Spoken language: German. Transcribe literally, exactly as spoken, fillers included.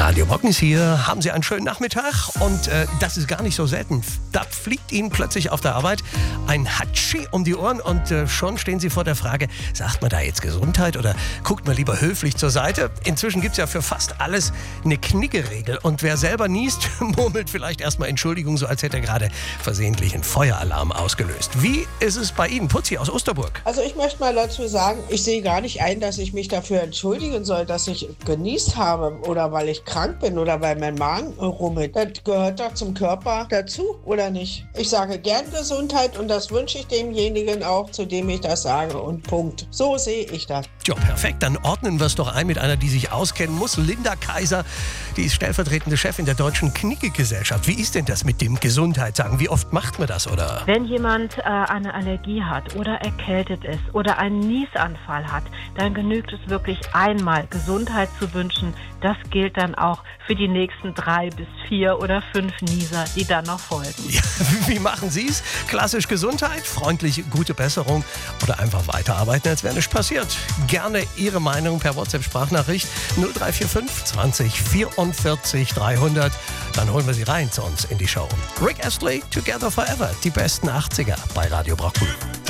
Radio Brocken ist hier. Haben Sie einen schönen Nachmittag? Und äh, das ist gar nicht so selten. Da fliegt Ihnen plötzlich auf der Arbeit ein Hatschi um die Ohren und äh, schon stehen Sie vor der Frage, sagt man da jetzt Gesundheit oder guckt man lieber höflich zur Seite? Inzwischen gibt es ja für fast alles eine Knickeregel. Und wer selber niest, murmelt vielleicht erstmal Entschuldigung, so als hätte er gerade versehentlich einen Feueralarm ausgelöst. Wie ist es bei Ihnen? Putzi aus Osterburg. Also ich möchte mal dazu sagen, ich sehe gar nicht ein, dass ich mich dafür entschuldigen soll, dass ich genießt habe oder weil ich krank bin oder weil mein Magen rummelt. Das gehört doch zum Körper dazu, oder nicht? Ich sage gern Gesundheit und das wünsche ich demjenigen auch, zu dem ich das sage, und Punkt. So sehe ich das. Ja, perfekt. Dann ordnen wir es doch ein mit einer, die sich auskennen muss. Linda Kaiser, die ist stellvertretende Chefin der Deutschen Knicke-Gesellschaft. Wie ist denn das mit dem Gesundheit sagen? Wie oft macht man das, oder? Wenn jemand äh, eine Allergie hat oder erkältet ist oder einen Niesanfall hat, dann genügt es wirklich einmal, Gesundheit zu wünschen. Das gilt dann auch für die nächsten drei bis vier oder fünf Nieser, die dann noch folgen. Ja, wie machen Sie es? Klassisch Gesundheit, freundlich, gute Besserung oder einfach weiterarbeiten, als wäre nichts passiert. Gerne Ihre Meinung per WhatsApp-Sprachnachricht null drei vier fünf zwanzig vierundvierzig dreihundert. Dann holen wir Sie rein zu uns in die Show. Rick Astley, Together Forever, die besten achtziger bei Radio Brocken.